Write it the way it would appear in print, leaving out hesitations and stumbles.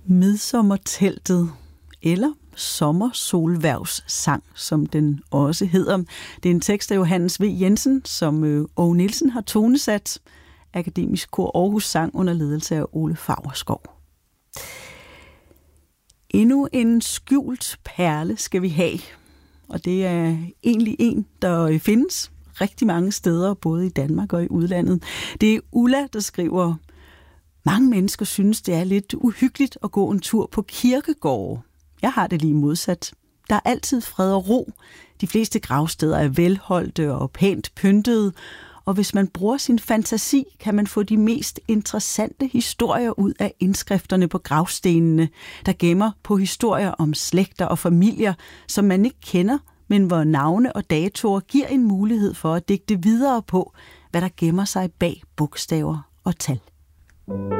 Midsommerteltet, eller Sommersolhvervssang, som den også hedder. Det er en tekst af Johannes V. Jensen, som Åge Nielsen har tonesat. Akademisk Kor Aarhus sang under ledelse af Ole Faurskov. Endnu en skjult perle skal vi have, og det er egentlig en, der findes rigtig mange steder, både i Danmark og i udlandet. Det er Ulla, der skriver: mange mennesker synes, det er lidt uhyggeligt at gå en tur på kirkegårde. Jeg har det lige modsat. Der er altid fred og ro. De fleste gravsteder er velholdte og pænt pyntede, og hvis man bruger sin fantasi, kan man få de mest interessante historier ud af indskrifterne på gravstenene, der gemmer på historier om slægter og familier, som man ikke kender, men hvor navne og datoer giver en mulighed for at digte videre på, hvad der gemmer sig bag bogstaver og tal.